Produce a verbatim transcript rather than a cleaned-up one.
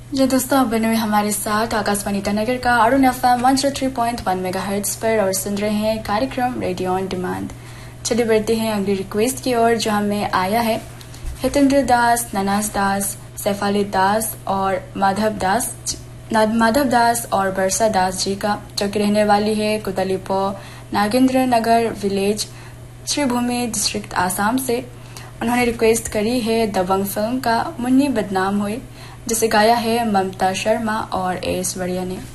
जी दोस्तों, आप बने हुए हमारे साथ आकाशवाणी ईटानगर का Arun F M one zero three point one mega hertz पर और सुन रहे हैं कार्यक्रम रेडियो ऑन डिमांड। चलिए बढ़ते हैं अगली रिक्वेस्ट की ओर, जो हमें आया है हितेंद्र दास, ननास दास, सैफाली दास और माधव दास माधव दास और बरसा दास जी का, जो कि रहने वाली है कुदलीपो नागेंद्र नगर विलेज, श्रीभूमि डिस्ट्रिक्ट आसाम से। उन्होंने रिक्वेस्ट करी है दबंग फिल्म का मुन्नी बदनाम हुई, जिसे गाया है ममता शर्मा और एस वड़िया ने।